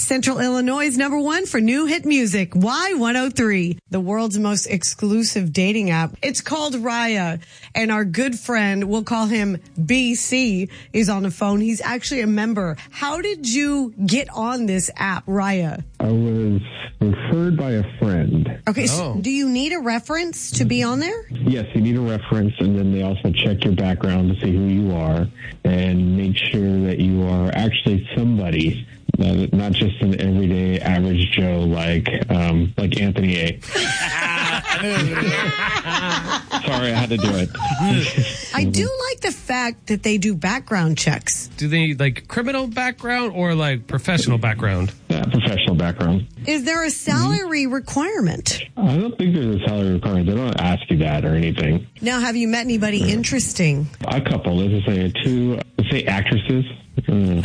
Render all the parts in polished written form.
Central Illinois' #1 for new hit music, Y103, the world's most exclusive dating app. It's called Raya, and our good friend, we'll call him BC, is on the phone. He's actually a member. How did you get on this app, Raya? I was referred by a friend. Okay, so do you need a reference to be on there? Yes, you need a reference, and then they also check your background to see who you are and make sure that you are actually somebody, not just an everyday average Joe like Anthony A. Sorry, I had to do it. I do like the fact that they do background checks. Do they like criminal background or like professional background? Yeah, professional background. Is there a salary requirement? I don't think there's a salary requirement. They don't ask you that or anything. Now, have you met anybody interesting? A couple. Let's say actresses. No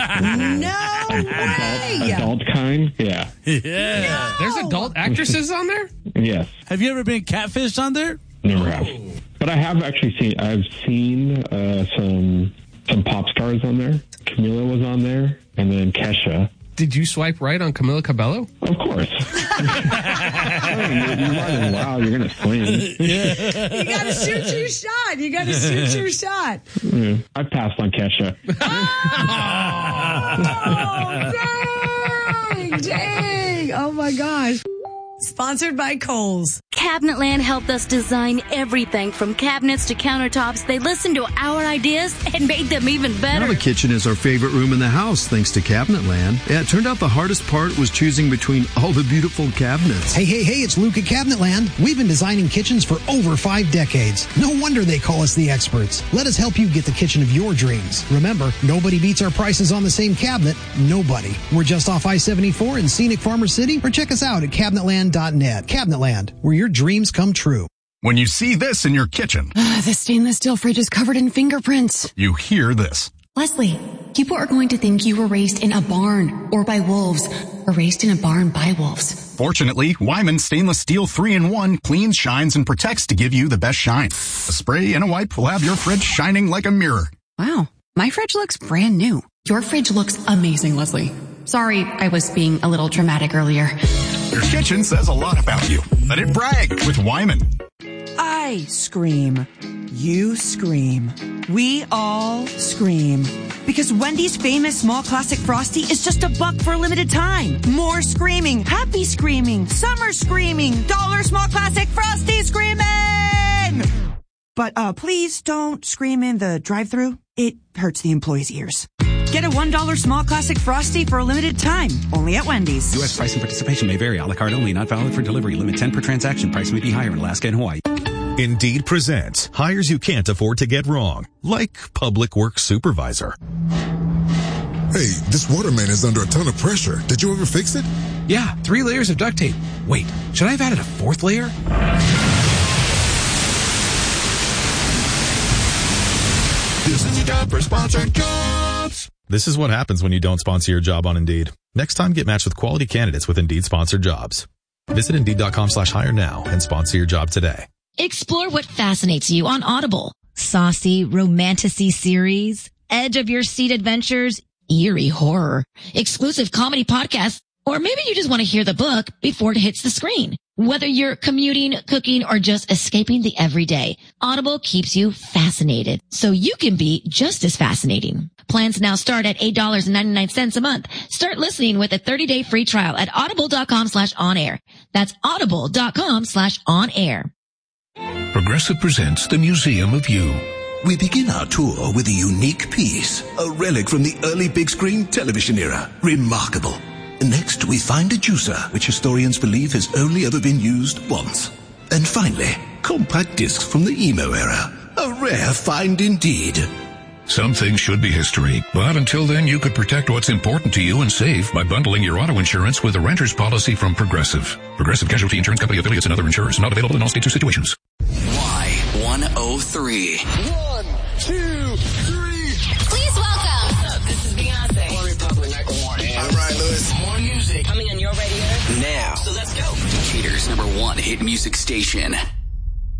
way! Adult kind? Yeah. Yeah. No. There's adult actresses on there? Yes. Have you ever been catfished on there? Never have. But I have actually seen some pop stars on there. Camila was on there, and then Kesha. Did you swipe right on Camila Cabello? Of course. You're running wild. You're going to swing. You got to shoot your shot. Yeah. I passed on Kesha. Oh, dang. Oh, my gosh. Sponsored by Kohl's. Cabinetland helped us design everything from cabinets to countertops. They listened to our ideas and made them even better. Now the kitchen is our favorite room in the house, thanks to Cabinetland. Yeah, it turned out the hardest part was choosing between all the beautiful cabinets. Hey, it's Luke at Cabinetland. We've been designing kitchens for over 5 decades. No wonder they call us the experts. Let us help you get the kitchen of your dreams. Remember, nobody beats our prices on the same cabinet. Nobody. We're just off I-74 in scenic Farmer City, or check us out at Cabinetland.net. Cabinetland, where your dreams come true. When you see this in your kitchen, the stainless steel fridge is covered in fingerprints. You hear this. Leslie, people are going to think you were raised in a barn or by wolves, or raised in a barn by wolves. Fortunately, Wyman Stainless Steel 3-in-1 cleans, shines, and protects to give you the best shine. A spray and a wipe will have your fridge shining like a mirror. Wow, my fridge looks brand new. Your fridge looks amazing, Leslie. Sorry, I was being a little dramatic earlier. Your kitchen says a lot about you. Let it brag with Wyman. I scream. You scream. We all scream. Because Wendy's famous small classic Frosty is just $1 for a limited time. More screaming. Happy screaming. Summer screaming. Dollar small classic Frosty screaming! But please don't scream in the drive-thru. It hurts the employees' ears. Get a $1 small classic Frosty for a limited time. Only at Wendy's. U.S. price and participation may vary. A la carte only. Not valid for delivery. Limit 10 per transaction. Price may be higher in Alaska and Hawaii. Indeed presents hires you can't afford to get wrong. Like public works supervisor. Hey, this waterman is under a ton of pressure. Did you ever fix it? Yeah, 3 layers of duct tape. Wait, should I have added a 4th layer? This is a job for sponsored jobs. This is what happens when you don't sponsor your job on Indeed. Next time, get matched with quality candidates with Indeed sponsored jobs. Visit Indeed.com/hire now and sponsor your job today. Explore what fascinates you on Audible. Saucy, romantic-y series, edge of your seat adventures, eerie horror, exclusive comedy podcasts, or maybe you just want to hear the book before it hits the screen. Whether you're commuting, cooking, or just escaping the everyday, Audible keeps you fascinated so you can be just as fascinating. Plans now start at $8.99 a month. Start listening with a 30-day free trial at audible.com/onair. That's audible.com/onair. Progressive presents the Museum of You. We begin our tour with a unique piece, a relic from the early big screen television era. Remarkable. Next, we find a juicer, which historians believe has only ever been used once. And finally, compact discs from the emo era. A rare find indeed. Some things should be history, but until then you could protect what's important to you and save by bundling your auto insurance with a renter's policy from Progressive. Progressive Casualty Insurance Company affiliates and other insurers. Not available in all states or situations. Y103. 1, 2, 3. Please welcome. This is Beyonce. All right, Lewis. More music coming on your radio now. So let's go. Cater's #1 hit music station.